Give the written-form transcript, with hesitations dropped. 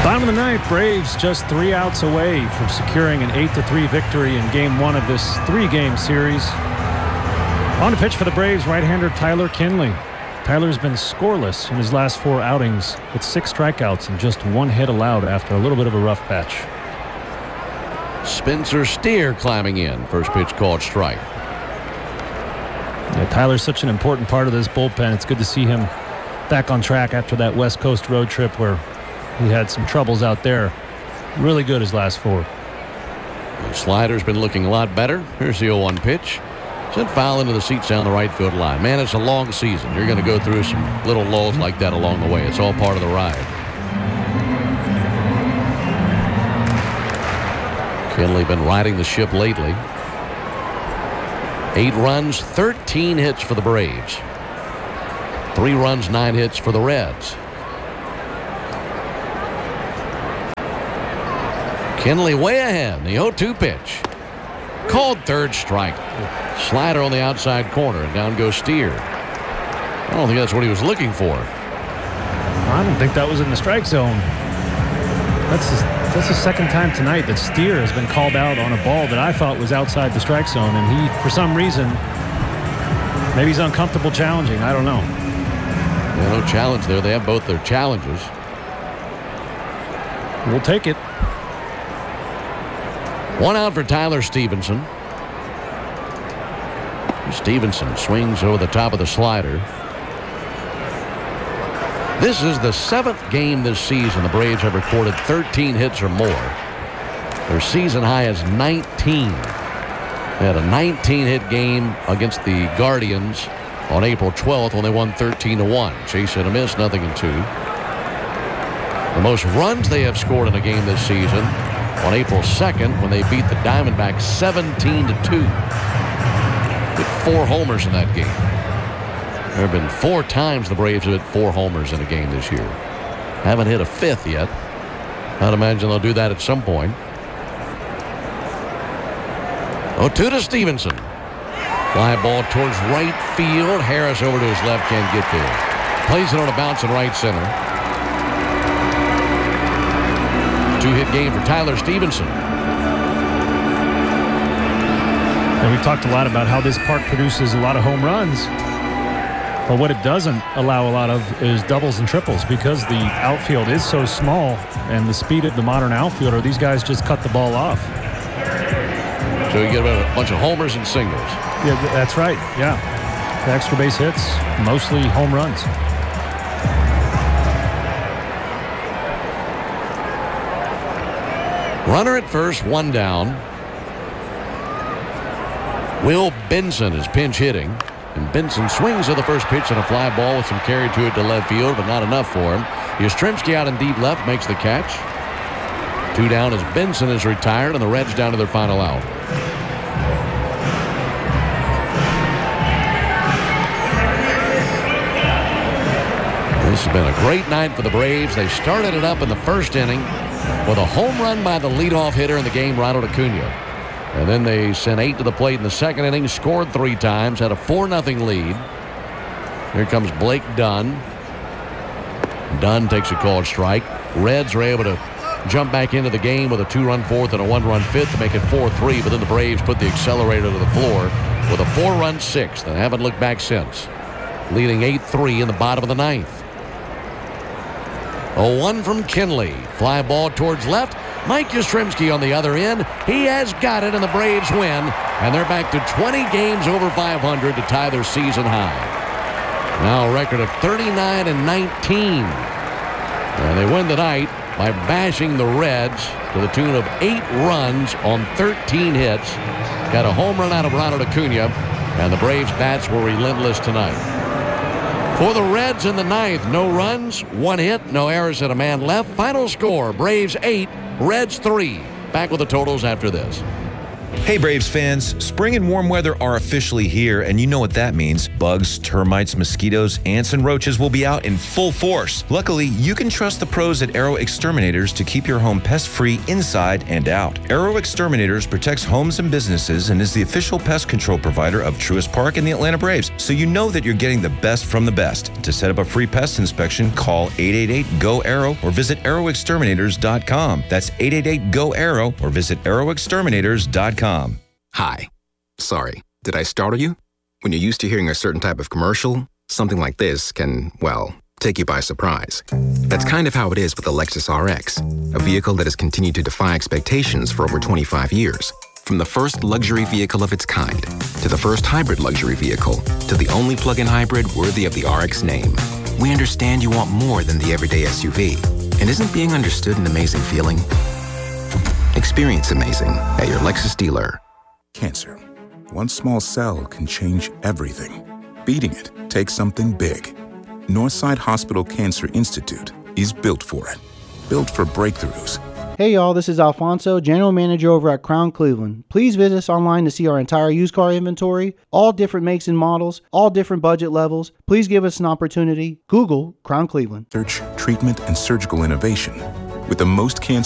Bottom of the ninth, Braves just 3 outs away from securing an 8-3 victory in Game 1 of this 3-game series. On to pitch for the Braves, right-hander Tyler Kinley. Tyler's been scoreless in his last 4 outings with 6 strikeouts and just 1 hit allowed after a little bit of a rough patch. Spencer Steer climbing in. First pitch called strike. Yeah, Tyler's such an important part of this bullpen. It's good to see him back on track after that West Coast road trip where he had some troubles out there. Really good his last 4. The slider's been looking a lot better. Here's the 0-1 pitch. Sent foul into the seats down the right field line. Man, it's a long season. You're going to go through some little lulls like that along the way. It's all part of the ride. Kinley been riding the ship lately. 8 runs, 13 hits for the Braves. 3 runs, 9 hits for the Reds. Kinley way ahead. The 0-2 pitch. Called third strike. Slider on the outside corner, and down goes Steer. I don't think that's what he was looking for. I don't think that was in the strike zone. That's the second time tonight that Steer has been called out on a ball that I thought was outside the strike zone, and he, for some reason, maybe he's uncomfortable challenging. I don't know. Yeah, no challenge there. They have both their challenges. We'll take it. 1 out for Tyler Stevenson. Stevenson swings over the top of the slider. This is the 7th game this season the Braves have recorded 13 hits or more. Their season high is 19. They had a 19-hit game against the Guardians on April 12th when they won 13-1. Chase hit a miss, nothing in 2. The most runs they have scored in a game this season on April 2nd when they beat the Diamondbacks 17-2. Hit 4 homers in that game. There have been 4 times the Braves have hit 4 homers in a game this year. Haven't hit a 5th yet. I'd imagine they'll do that at some point. 0-2 to Stevenson. Fly ball towards right field. Harris over to his left, can't get there. Plays it on a bounce in right center. 2-hit game for Tyler Stevenson. And we've talked a lot about how this park produces a lot of home runs. But what it doesn't allow a lot of is doubles and triples because the outfield is so small and the speed of the modern outfielder, these guys just cut the ball off. So you get a bunch of homers and singles. Yeah, that's right. Yeah. The extra base hits, mostly home runs. Runner at first, 1 down. Will Benson is pinch hitting. And Benson swings at the first pitch on a fly ball with some carry to it to left field, but not enough for him. Yastrzemski out in deep left makes the catch. 2 down as Benson is retired, and the Reds down to their final out. This has been a great night for the Braves. They started it up in the first inning with a home run by the leadoff hitter in the game, Ronald Acuna. And then they sent 8 to the plate in the second inning, scored 3 times, had a 4-0 lead. Here comes Blake Dunn. Dunn takes a called strike. Reds are able to jump back into the game with a 2-run 4th and a 1-run 5th to make it 4-3, but then the Braves put the accelerator to the floor with a 4-run 6th and haven't looked back since, leading 8-3 in the bottom of the 9th. A 1 from Kinley. Fly ball towards left. Mike Yastrzemski on the other end. He has got it, and the Braves win. And they're back to 20 games over 500 to tie their season high. Now a record of 39-19. And they win tonight by bashing the Reds to the tune of 8 runs on 13 hits. Got a home run out of Ronald Acuna. And the Braves' bats were relentless tonight. For the Reds in the 9th, no runs, 1 hit, no errors and a man left. Final score, Braves 8, Reds 3. Back with the totals after this. Hey Braves fans, spring and warm weather are officially here, and you know what that means. Bugs, termites, mosquitoes, ants, and roaches will be out in full force. Luckily, you can trust the pros at Arrow Exterminators to keep your home pest-free inside and out. Arrow Exterminators protects homes and businesses and is the official pest control provider of Truist Park and the Atlanta Braves, so you know that you're getting the best from the best. To set up a free pest inspection, call 888-GO-ARROW or visit arrowexterminators.com. That's 888-GO-ARROW or visit arrowexterminators.com. Hi. Sorry, did I startle you? When you're used to hearing a certain type of commercial, something like this can, well, take you by surprise. That's kind of how it is with the Lexus RX, a vehicle that has continued to defy expectations for over 25 years. From the first luxury vehicle of its kind, to the first hybrid luxury vehicle, to the only plug-in hybrid worthy of the RX name. We understand you want more than the everyday SUV. And isn't being understood an amazing feeling? Experience amazing at your Lexus dealer. Cancer. One small cell can change everything. Beating it takes something big. Northside Hospital Cancer Institute is built for it. Built for breakthroughs. Hey y'all, this is Alfonso, General Manager over at Crown Cleveland. Please visit us online to see our entire used car inventory, all different makes and models, all different budget levels. Please give us an opportunity. Google Crown Cleveland. Research, treatment, and surgical innovation. With the most cancer